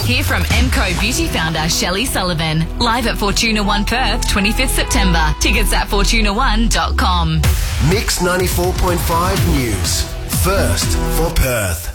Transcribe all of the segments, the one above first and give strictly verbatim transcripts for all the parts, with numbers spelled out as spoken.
Hear from M C O Beauty founder Shelley Sullivan. Live at Fortuna One Perth, twenty-fifth September. Tickets at fortuna one dot com. Mix ninety-four point five News. First for Perth.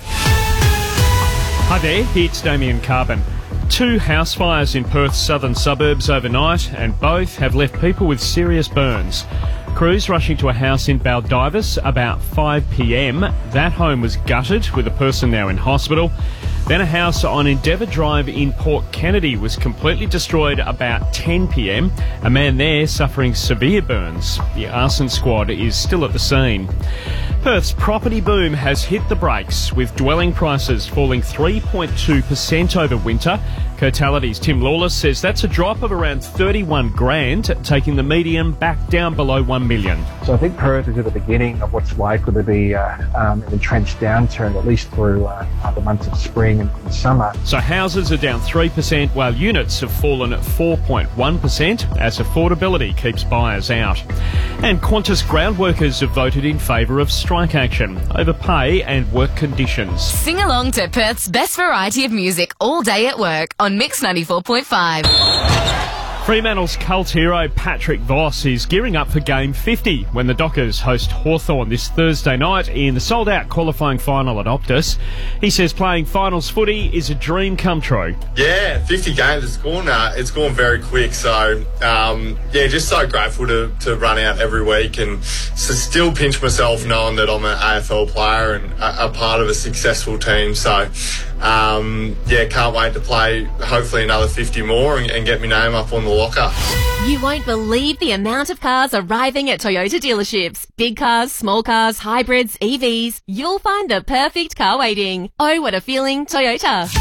Hi there, it's Damien Carbon. Two house fires in Perth's southern suburbs overnight, and both have left people with serious burns. Crews rushing to a house in Baldivis about five p m. That home was gutted, with a person now in hospital. Then a house on Endeavour Drive in Port Kennedy was completely destroyed about ten p m. A man there suffering severe burns. The arson squad is still at the scene. Perth's property boom has hit the brakes, with dwelling prices falling three point two percent over winter. Coatality's Tim Lawless says that's a drop of around thirty-one grand, taking the median back down below one million. So I think Perth is at the beginning of what's likely to be uh, um, an entrenched downturn, at least through uh, the months of spring and summer. So houses are down three percent, while units have fallen at four point one percent as affordability keeps buyers out. And Qantas ground workers have voted in favour of strike action over pay and work conditions. Sing along to Perth's best variety of music all day at work on Mix ninety-four point five. Fremantle's cult hero Patrick Voss is gearing up for Game fifty when the Dockers host Hawthorn this Thursday night in the sold-out qualifying final at Optus. He says playing finals footy is a dream come true. Yeah, fifty games, it's gone, uh, it's gone very quick. So, um, yeah, just so grateful to, to run out every week and to still pinch myself knowing that I'm an A F L player and a, a part of a successful team. So, um, yeah, can't wait to play hopefully another fifty more and, and get my name up on the locker. You won't believe the amount of cars arriving at Toyota dealerships. Big cars, small cars, hybrids, E Vs. You'll find the perfect car waiting. Oh, what a feeling, Toyota.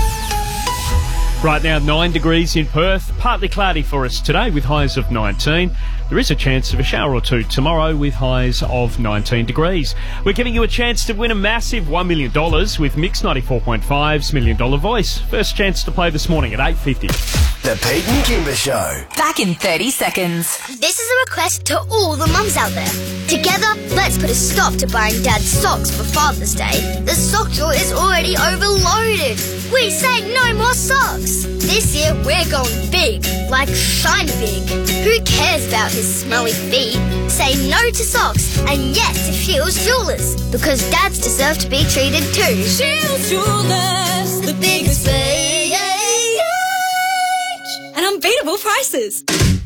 Right now, nine degrees in Perth. Partly cloudy for us today with highs of nineteen. There is a chance of a shower or two tomorrow with highs of nineteen degrees. We're giving you a chance to win a massive one million dollars with Mix ninety-four point five's Million Dollar Voice. First chance to play this morning at eight fifty. The Pete and Kimber Show. Back in thirty seconds. This is a request to all the mums out there. Together, let's put a stop to buying Dad's socks for Father's Day. The sock drawer is already overloaded. We say no more socks. This year, we're going big, like shiny big. Who cares about his smelly feet? Say no to socks and yes to Shields Jewellers, because dads deserve to be treated too. Shields Jewellers, the biggest range and unbeatable prices.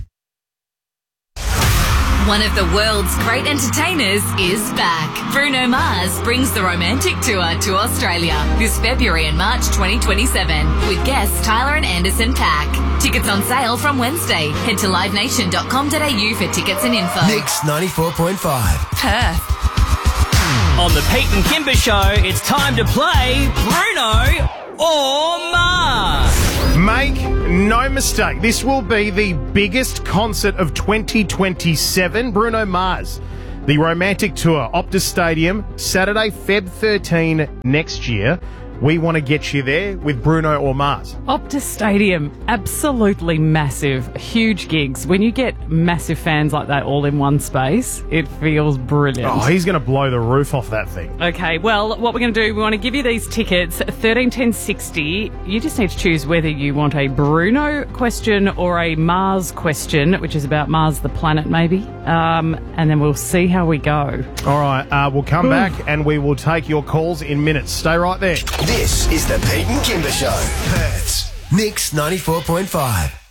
One of the world's great entertainers is back. Bruno Mars brings the Romantic Tour to Australia this February and March twenty twenty-seven with guests Tyler and Anderson .Paak. Tickets on sale from Wednesday. Head to live nation dot com dot a u for tickets and info. Mix ninety-four point five. Perth. On the Pete and Kimber Show, it's time to play Bruno or Mars. Make no mistake, this will be the biggest concert of twenty twenty-seven. Bruno Mars, the Romantic Tour, Optus Stadium, Saturday, February thirteenth next year. We want to get you there with Bruno or Mars. Optus Stadium, absolutely massive, huge gigs. When you get massive fans like that all in one space, it feels brilliant. Oh, he's going to blow the roof off that thing. Okay, well, what we're going to do, we want to give you these tickets, thirteen ten sixty. You just need to choose whether you want a Bruno question or a Mars question, which is about Mars, the planet, maybe. Um, and then we'll see how we go. All right, uh, we'll come back and we will take your calls in minutes. Stay right there. This is the Pete and Kimber Show. Perth's Mix ninety-four point five.